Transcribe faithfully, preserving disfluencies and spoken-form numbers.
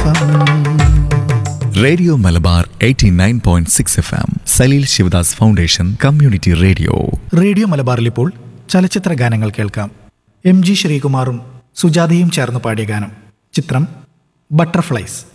F M. Radio Malabar eighty nine point six F M. Saleel Sivadas foundation community radio. Radio മലബാറിൽ ഇപ്പോൾ ചലച്ചിത്ര ഗാനങ്ങൾ കേൾക്കാം. എം ജി ശ്രീകുമാറും സുജാതയും ചേർന്ന് പാടിയ ഗാനം. ചിത്രം ബട്ടർഫ്ലൈസ്.